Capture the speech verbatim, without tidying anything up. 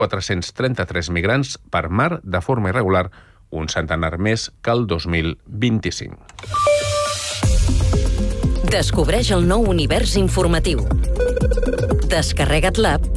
quatre-cents trenta-tres migrants per mar de forma irregular, un centenar més que el dos mil vint-i-cinc. Descobreix el nou univers informatiu. Descarrega't l'app